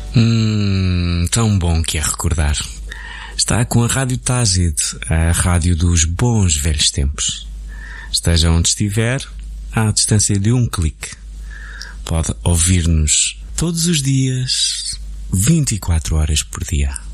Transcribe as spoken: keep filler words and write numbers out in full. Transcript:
Hum, tão bom que é recordar. Está com a Rádio Tágide, a rádio dos bons velhos tempos. Esteja onde estiver, à distância de um clique. Pode ouvir-nos todos os dias, vinte e quatro horas por dia.